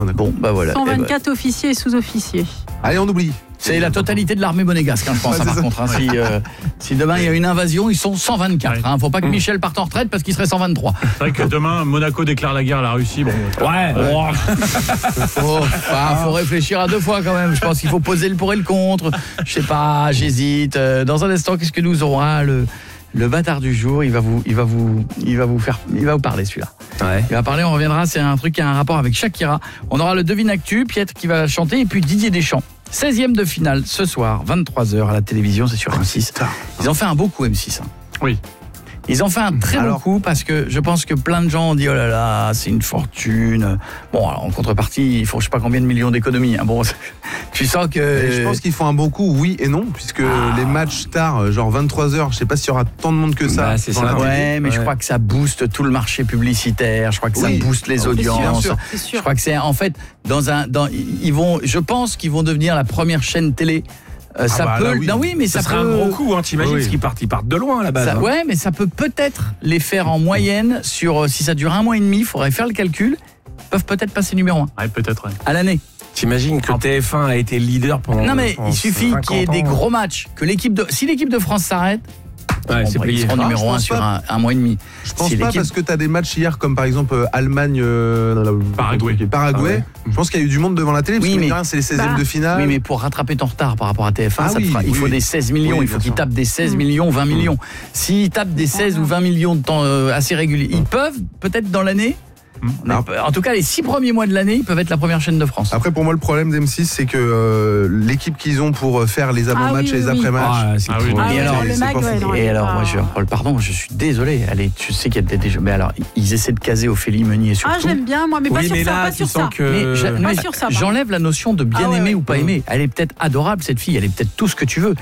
Bon, bah voilà. 124 officiers et sous-officiers. Allez, on oublie. C'est la totalité de l'armée monégasque, je pense, par contre. Si demain il y a une invasion, ils sont 124. Faut pas que Michel parte en retraite parce qu'il serait 123. C'est vrai que demain, Monaco déclare la guerre à la Russie. Bon, Faut réfléchir à deux fois quand même. Je pense qu'il faut poser le pour et le contre. Je sais pas, j'hésite. Dans un instant, qu'est-ce que nous aurons le bâtard du jour, il va vous parler celui-là. Ouais. Il va parler, on reviendra, c'est un truc qui a un rapport avec Shakira. On aura le Devine Actu, Pietre qui va chanter et puis Didier Deschamps. 16e de finale ce soir, 23h à la télévision, c'est sur M6. Ils ont fait un beau coup M6. Oui. Ils ont fait un très bon coup parce que je pense que plein de gens ont dit oh là là, c'est une fortune. Bon, alors, en contrepartie, il faut je sais pas combien de millions d'économies. Bon, tu sens que je pense qu'ils font un bon coup, oui et non, puisque les matchs tard, genre 23h, je sais pas s'il y aura tant de monde que ça. C'est dans ça. la télé. Ouais, mais je crois que ça booste tout le marché publicitaire. Je crois que ça booste les audiences. C'est sûr. Je crois que c'est en fait je pense qu'ils vont devenir la première chaîne télé. Ça peut. Oui. Non, oui, mais ça sera un peut. gros coup, hein, t'imagines, parce qu'ils partent de loin là-bas. Ouais, mais ça peut peut-être les faire en moyenne sur si ça dure un mois et demi. Il faudrait faire le calcul. Ils peuvent peut-être passer numéro 1 Ouais, peut-être. Ouais. à l'année. T'imagines que TF1 a été leader pendant. Non, mais il suffit 50 qu'il y ait des ans. gros matchs. Si l'équipe de France s'arrête, C'est ils plié. seront numéro 1 sur un mois et demi. Je pense pas parce que tu as des matchs hier comme par exemple Allemagne Paraguay. Paraguay. Je pense qu'il y a eu du monde devant la télé parce que c'est les 16e de finale. Oui, mais pour rattraper ton retard par rapport à TF1, il faut oui. des 16 millions. Oui, Il faut bien qu'ils sûr. tapent des 16 millions, 20 millions. S'ils tapent des 16 ou 20 millions de temps assez réguliers, ils peuvent, peut-être dans l'année, en tout cas les 6 premiers mois de l'année, ils peuvent être la première chaîne de France. Après, pour moi, le problème d'M6, c'est que l'équipe qu'ils ont pour faire les avant-matchs et les après-matchs. Et alors, le mag, moi, pardon, je suis désolé. Je sais qu'il y a peut-être des jeux, mais alors, ils essaient de caser Ophélie Meunier surtout. j'aime bien, moi, mais pas sur ça, pas sur ça. Mais Pas sur ça, j'enlève la notion de bien aimer ou pas aimer. Elle est peut-être adorable, cette fille, elle est peut-être tout ce que tu veux.